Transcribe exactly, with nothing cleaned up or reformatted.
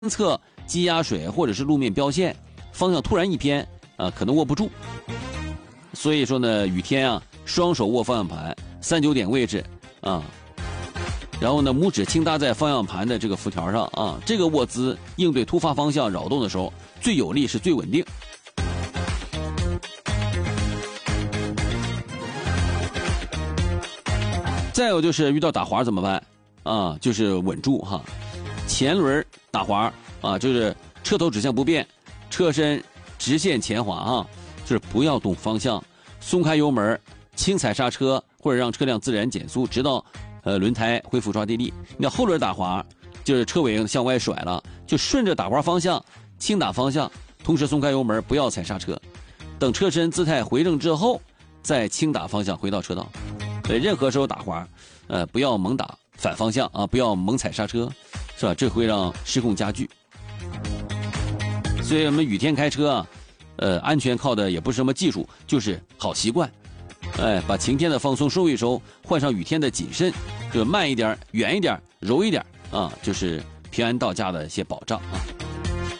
侧积压水或者是路面标线，方向突然一偏啊，可能握不住。所以说呢，雨天啊，双手握方向盘，三九点位置啊，然后呢，拇指轻搭在方向盘的这个辐条上啊，这个握姿应对突发方向扰动的时候最有力，是最稳定。再有就是遇到打滑怎么办啊？就是稳住哈，前轮打滑啊，就是车头指向不变，车身直线前滑啊，就是不要动方向，松开油门，轻踩刹车，或者让车辆自然减速，直到呃轮胎恢复抓地力。那后轮打滑就是车尾向外甩了，就顺着打滑方向轻打方向，同时松开油门，不要踩刹车，等车身姿态回正之后再轻打方向回到车道。所以任何时候打滑，呃，不要猛打反方向啊，不要猛踩刹车，是吧？这会让失控加剧。所以我们雨天开车啊，呃，安全靠的也不是什么技术，就是好习惯。哎，把晴天的放松收一收，换上雨天的谨慎，就慢一点、远一点、柔一点啊，就是平安到家的一些保障啊。